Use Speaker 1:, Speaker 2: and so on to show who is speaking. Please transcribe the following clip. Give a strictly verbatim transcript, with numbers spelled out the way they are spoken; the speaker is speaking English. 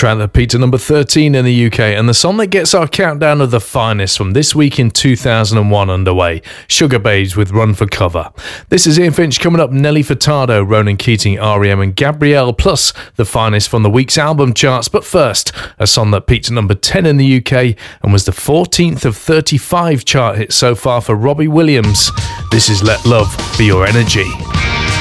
Speaker 1: track that peaked at number thirteen in the U K, and the song that gets our countdown of the finest from this week in two thousand one underway, Sugar Babes with Run for Cover. This is Ian Finch. Coming up, Nelly Furtado, Ronan Keating, R E M and Gabrielle, plus the finest from the week's album charts. But first, a song that peaked at number ten in the U K and was the fourteenth of thirty-five chart hits so far for Robbie Williams. This is Let Love Be Your Energy.